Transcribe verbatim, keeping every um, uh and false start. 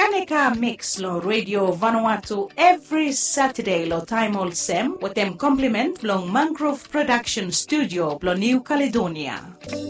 Kaneka mix lo Radio Vanuatu every Saturday lo time all sem with them compliment long Mangrove Production Studio lo New Caledonia.